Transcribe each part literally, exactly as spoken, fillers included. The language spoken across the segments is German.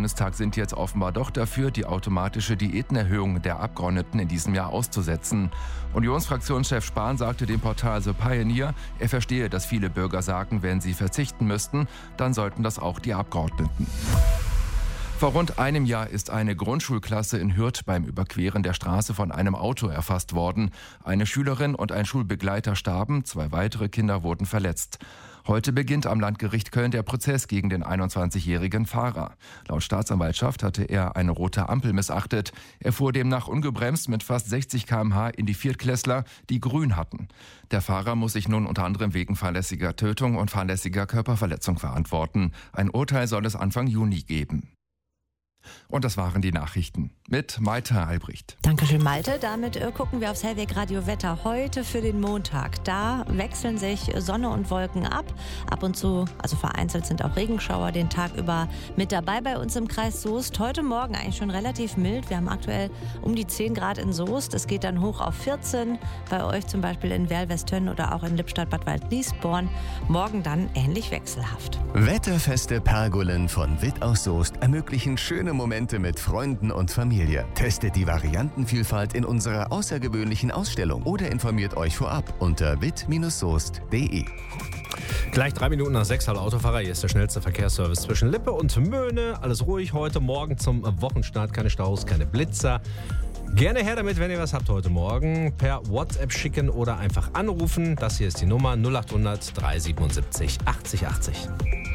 Bundestag sind jetzt offenbar doch dafür, die automatische Diätenerhöhung der Abgeordneten in diesem Jahr auszusetzen. Unionsfraktionschef Spahn sagte dem Portal The Pioneer, er verstehe, dass viele Bürger sagen, wenn sie verzichten müssten, dann sollten das auch die Abgeordneten. Vor rund einem Jahr ist eine Grundschulklasse in Hürth beim Überqueren der Straße von einem Auto erfasst worden. Eine Schülerin und ein Schulbegleiter starben, zwei weitere Kinder wurden verletzt. Heute beginnt am Landgericht Köln der Prozess gegen den einundzwanzigjährigen Fahrer. Laut Staatsanwaltschaft hatte er eine rote Ampel missachtet. Er fuhr demnach ungebremst mit fast sechzig Kilometer pro Stunde in die Viertklässler, die grün hatten. Der Fahrer muss sich nun unter anderem wegen fahrlässiger Tötung und fahrlässiger Körperverletzung verantworten. Ein Urteil soll es Anfang Juni geben. Und das waren die Nachrichten mit Malte Albrecht. Dankeschön, Malte. Damit äh, gucken wir aufs Hellweg Radio Wetter heute für den Montag. Da wechseln sich Sonne und Wolken ab. Ab und zu, also vereinzelt sind auch Regenschauer den Tag über mit dabei bei uns im Kreis Soest. Heute Morgen eigentlich schon relativ mild. Wir haben aktuell um die zehn Grad in Soest. Es geht dann hoch auf vierzehn. Bei euch zum Beispiel in Werl-Westhönn oder auch in Lippstadt, Bad Waldniesborn. Morgen dann ähnlich wechselhaft. Wetterfeste Pergolen von Witt aus Soest ermöglichen schöne Momente mit Freunden und Familie. Testet die Variantenvielfalt in unserer außergewöhnlichen Ausstellung oder informiert euch vorab unter witt soest punkt de. Gleich drei Minuten nach sechs, hallo Autofahrer, hier ist der schnellste Verkehrsservice zwischen Lippe und Möhne. Alles ruhig heute Morgen zum Wochenstart, keine Staus, keine Blitzer. Gerne her damit, wenn ihr was habt heute Morgen. Per WhatsApp schicken oder einfach anrufen. Das hier ist die Nummer null acht hundert dreihundertsiebenundsiebzig achtzig achtzig.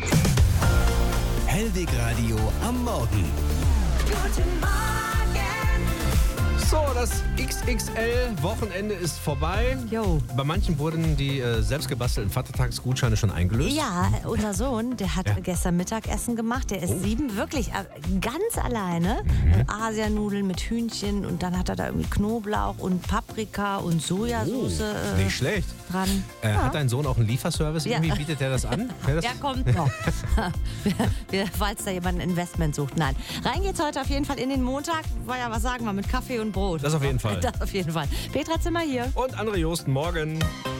Hellweg Radio am Morgen. Guten Morgen. So, das X X L-Wochenende ist vorbei. Jo. Bei manchen wurden die äh, selbstgebastelten Vatertagsgutscheine schon eingelöst. Ja, unser Sohn, der hat Ja. gestern Mittagessen gemacht. Der ist Oh. sieben, wirklich äh, ganz alleine. Mhm. Asianudeln mit Hühnchen und dann hat er da irgendwie Knoblauch und Paprika und Sojasauce Oh, äh, nicht schlecht. dran. Äh, Ja. Hat dein Sohn auch einen Lieferservice? Ja. Irgendwie bietet er das an? Ja, das Der kommt noch. wir, wir, falls da jemand ein Investment sucht. Nein. Rein geht's heute auf jeden Fall in den Montag. War ja, was sagen wir, mit Kaffee und Brot. Das auf jeden Fall. Das auf jeden Fall. Petra Zimmer hier. Und André Josten, morgen.